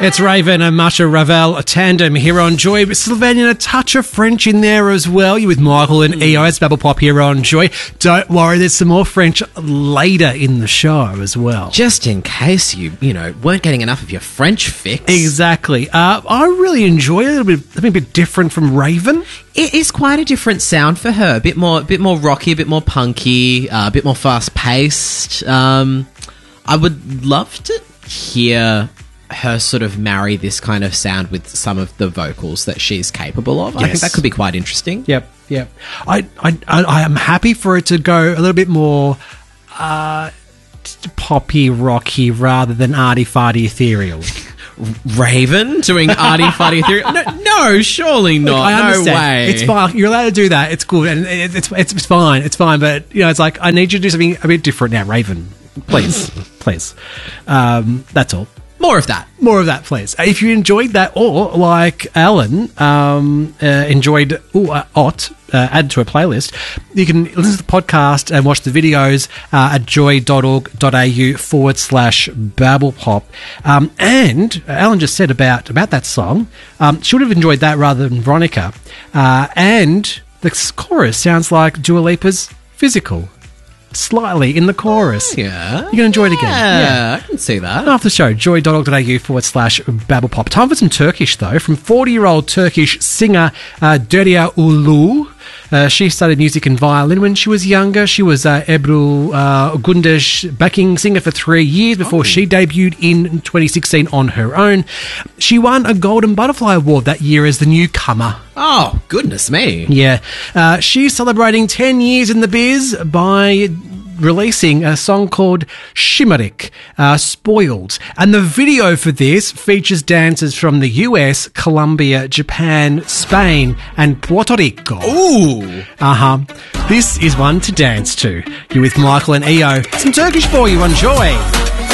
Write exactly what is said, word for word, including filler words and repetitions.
It's Raven and Masha Ravel, a tandem here on Joy. Sylvanian, a touch of French in there as well. You with Michael and E O. It's Babble Pop here on Joy. Don't worry, there's some more French later in the show as well. Just in case you, you know, weren't getting enough of your French fix. Exactly. Uh, I really enjoy it. A little bit, a bit different from Raven. It is quite a different sound for her. A bit more, a bit more rocky, a bit more punky, uh, a bit more fast paced. Um, I would love to hear her sort of marry this kind of sound with some of the vocals that she's capable of. Yes. I think that could be quite interesting. Yep, yep. I, I, I, I am happy for it to go a little bit more uh, poppy, rocky, rather than arty-farty ethereal. Raven doing arty-farty ethereal? No, no, surely not. Look, I understand. No way. It's fine. You're allowed to do that. It's good, and it, it's, it's it's fine. It's fine. But you know, it's like I need you to do something a bit different now, Raven. Please, please. Um, that's all. More of that. More of that, please. If you enjoyed that, or like Alan um, uh, enjoyed ooh, uh, O T, uh, add to a playlist, you can listen to the podcast and watch the videos uh, at joy.org.au forward slash babblepop. Um, and Alan just said about, about that song, um, she would have enjoyed that rather than Veronica. Uh, and the chorus sounds like Dua Lipa's Physical. Slightly in the chorus. Yeah. You're going to enjoy it again. Yeah, I can see that. After the show, joy.org.au forward slash babblepop. Time for some Turkish, though, from forty-year-old Turkish singer uh, Derya Ulu. Uh, she studied music and violin when she was younger. She was uh, Ebru uh, Gundesh backing singer for three years before oh. she debuted in twenty sixteen on her own. She won a Golden Butterfly Award that year as the newcomer. Oh, goodness me. Yeah. Uh, she's celebrating ten years in the biz by releasing a song called Shimerik, uh, Spoiled. And the video for this features dancers from the U S, Colombia, Japan, Spain, and Puerto Rico. Ooh! Uh-huh. This is one to dance to. You're with Michael and E O. Some Turkish for you. Enjoy.